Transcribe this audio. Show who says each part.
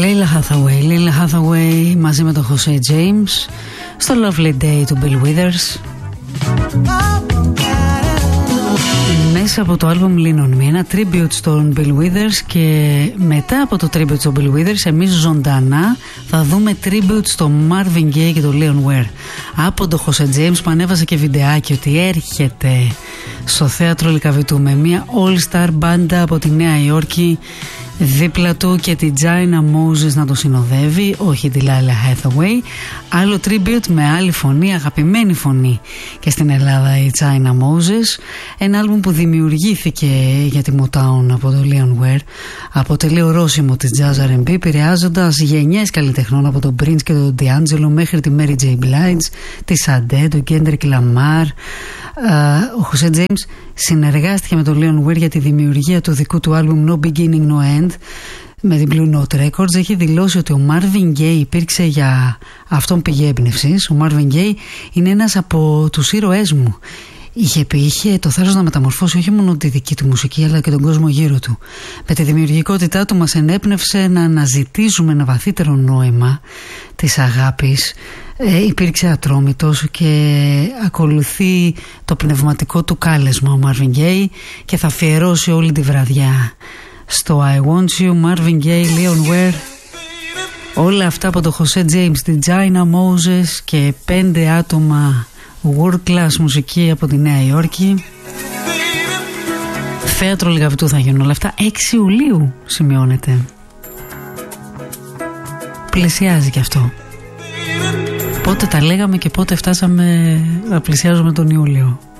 Speaker 1: Leila Hathaway μαζί με τον Jose James στο Lovely Day του Bill Withers. Μέσα από το άλμπουμ Lean On Me, ένα tribute στον Bill Withers, και μετά από το tribute στον Bill Withers εμείς ζωντανά θα δούμε tribute στο Marvin Gaye και τον Leon Ware από τον Jose James, που ανέβασε και βιντεάκι ότι έρχεται στο θέατρο Λυκαβητού με μια all-star μπάντα από τη Νέα Υόρκη δίπλα του και τη China Moses να το συνοδεύει, όχι τη Leila Hathaway. Άλλο tribute με άλλη φωνή, αγαπημένη φωνή και στην Ελλάδα, η China Moses. Ένα άλμπουμ που δημιουργήθηκε για τη Motown από τον Leon Ware, αποτελεί ορόσημο της jazz R&B, επηρεάζοντας γενιές καλλιτεχνών από τον Prince και τον D'Angelo μέχρι τη Mary J. Blige, τη Sade, τον Kendrick Lamar. Ο Jose James συνεργάστηκε με τον Leon Ware για τη δημιουργία του δικού του άλμπουμ No Beginning No End με την Blue Note Records. Έχει δηλώσει ότι ο Marvin Gaye υπήρξε για αυτόν πηγή έμπνευσης. Ο Marvin Gaye είναι ένας από τους ήρωές μου. Είχε το θάρρος να μεταμορφώσει όχι μόνο τη δική του μουσική αλλά και τον κόσμο γύρω του. Με τη δημιουργικότητά του μας ενέπνευσε να αναζητήσουμε ένα βαθύτερο νόημα της αγάπης. Υπήρξε ατρόμητος και ακολουθεί το πνευματικό του κάλεσμα ο Marvin Gaye και θα αφιερώσει όλη τη βραδιά στο I Want You, Marvin Gaye, Leon Ware, όλα αυτά από το Jose James, την China Moses και 5 άτομα world class μουσική από τη Νέα Υόρκη. Θέατρο Λυκαβητού θα γίνουν όλα αυτά. 6 Ιουλίου σημειώνεται. Πλησιάζει και αυτό. Πότε τα λέγαμε και πότε φτάσαμε να πλησιάζουμε τον Ιούλιο.